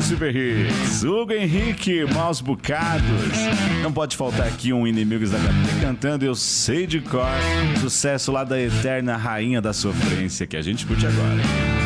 Super Hits, Hugo Henrique, Maus Bocados. Não pode faltar aqui um Inimigos da HP cantando Eu Sei de Cor, sucesso lá da eterna rainha da sofrência que a gente curte agora.